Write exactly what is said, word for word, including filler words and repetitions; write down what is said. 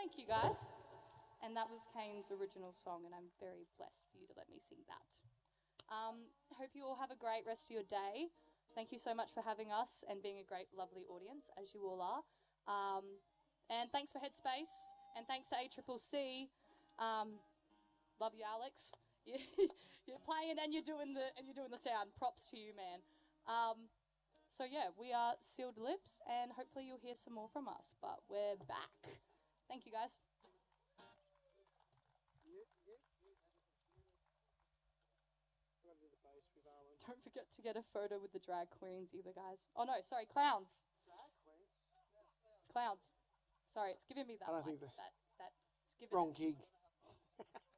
Thank you, guys. And that was Kane's original song, and I'm very blessed for you to let me sing that. Um, hope you all have a great rest of your day. Thank you so much for having us and being a great, lovely audience, as you all are. Um, and thanks for Headspace, and thanks to A C C C. Um, love you, Alex. You're playing and you're doing the and you're doing the sound. Props to you, man. Um, so yeah, we are Sealed Lips, and hopefully you'll hear some more from us. But we're back. Thank you, guys. Don't forget to get a photo with the drag queens either, guys. Oh no, sorry, clowns. Clowns. Sorry, it's giving me that. I don't like, think the that that. It's giving wrong it. gig.